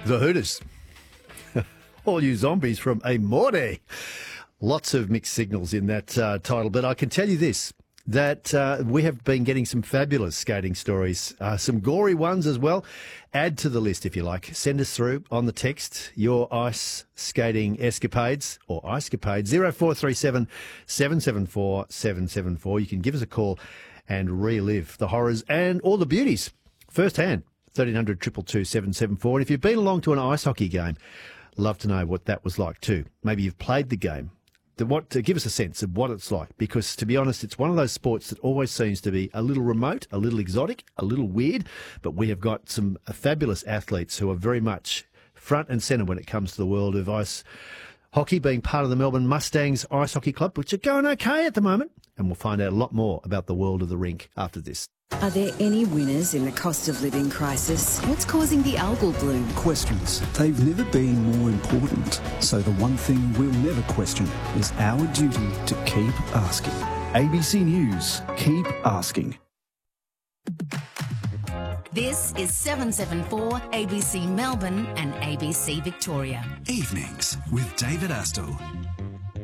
The Hooters. All you zombies from Amore. Lots of mixed signals in that title, but I can tell you this, that we have been getting some fabulous skating stories, some gory ones as well. Add to the list if you like. Send us through on the text your ice skating escapades or icecapades, 0437 774 774. You can give us a call and relive the horrors and all the beauties firsthand. 1300 222 774. And if you've been along to an ice hockey game, love to know what that was like too. Maybe you've played the game. To give us a sense of what it's like, because to be honest, it's one of those sports that always seems to be a little remote, a little exotic, a little weird, but we have got some fabulous athletes who are very much front and centre when it comes to the world of ice hockey, being part of the Melbourne Mustangs Ice Hockey Club, which are going okay at the moment, and we'll find out a lot more about the world of the rink after this. Are there any winners in the cost of living crisis? What's causing the algal bloom? Questions. They've never been more important. So the one thing we'll never question is our duty to keep asking. ABC News. Keep asking. This is 774 ABC Melbourne and ABC Victoria. Evenings with David Astle.